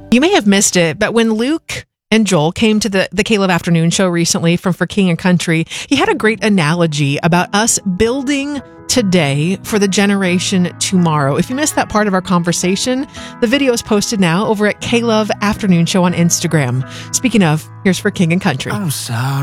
You may have missed it, but when Luke and Joel came to the Caleb Afternoon Show recently from For King and Country, he had a great analogy about us building today for the generation tomorrow. If you missed that part of our conversation, the video is posted now over at Caleb Afternoon Show on Instagram. Speaking of, here's For King and Country. I'm sorry.